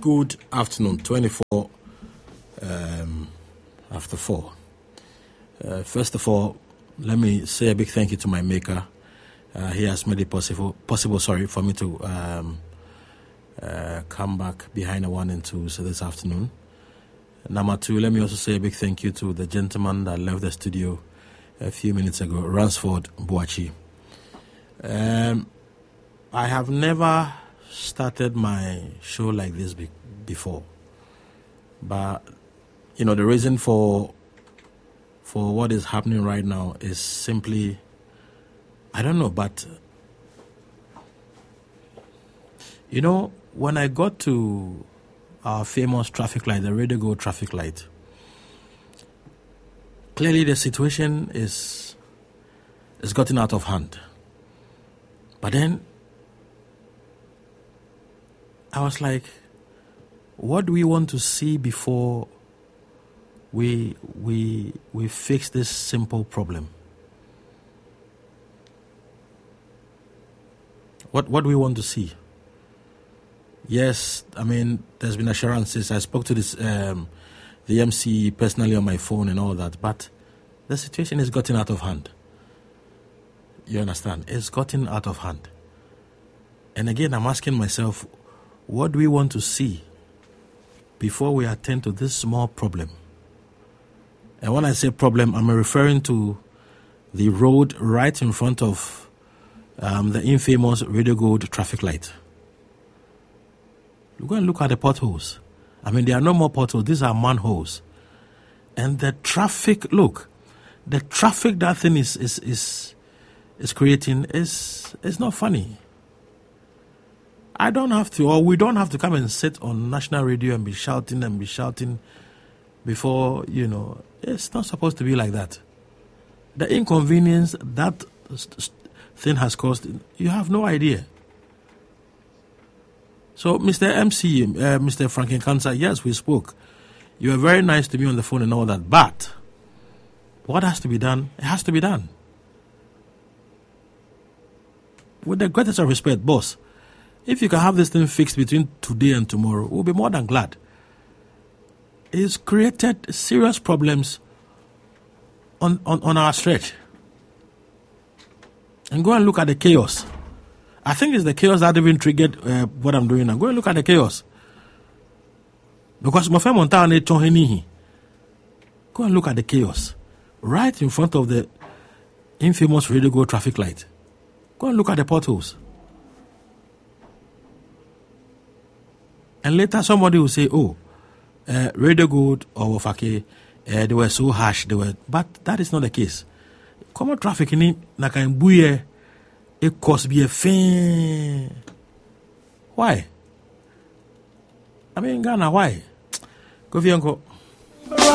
Good afternoon, 24 after 4. First of all, let me say a big thank you to my maker. He has made it possible for me to come back behind the 1 and 2 this afternoon. Number 2, let me also say a big thank you to the gentleman that left the studio a few minutes ago, Ransford Boachi. I have never started my show like this before, but the reason for what is happening right now is simply, I don't know, but when I got to our famous traffic light, the Radio Go traffic light, clearly the situation is gotten out of hand. But then I was like, what do we want to see before we fix this simple problem? What do we want to see? Yes, I mean, there's been assurances. I spoke to the MC personally on my phone and all that, but the situation is gotten out of hand. You understand? It's gotten out of hand. And again, I'm asking myself, what do we want to see before we attend to this small problem? And when I say problem, I'm referring to the road right in front of the infamous Radio Gold traffic light. Go and look at the potholes. I mean, there are no more potholes. These are manholes. And the traffic, the traffic that thing is creating is not funny. I don't have to, or we don't have to come and sit on national radio and be shouting before, it's not supposed to be like that. The inconvenience that thing has caused, you have no idea. So, Mr. MC, Mr. Franklin Cancer, yes, we spoke. You were very nice to me on the phone and all that, but what has to be done, it has to be done. With the greatest of respect, boss, if you can have this thing fixed between today and tomorrow, we'll be more than glad. It's created serious problems on our stretch. And go and look at the chaos. I think it's the chaos that even triggered what I'm doing now. Go and look at the chaos. Because my friend Montana Tohenihi. Go and look at the chaos. Right in front of the infamous Radio Go traffic light. Go and look at the potholes. And later somebody will say, Radio Gold or Wafake, they were so harsh. But that is not the case. Common traffic in Nakambuye, it cost be a fan. Why? I mean, Ghana, why? Go